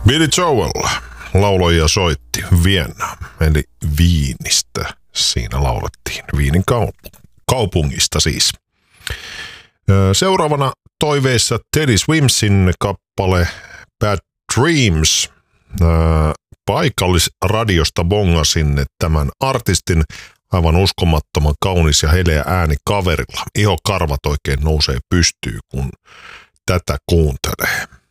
Billy Joel lauloi ja soitti Vienna, eli Viinistä. Siinä laulettiin Viinin kaupungista siis. Seuraavana toiveissa Teddy Swimsin kappale Bad Dreams. Paikallisradiosta bongasin tämän artistin aivan uskomattoman kaunis ja heleä ääni kaverilla. Ihokarvat oikein nousee pystyyn, kun tätä kuuntelee.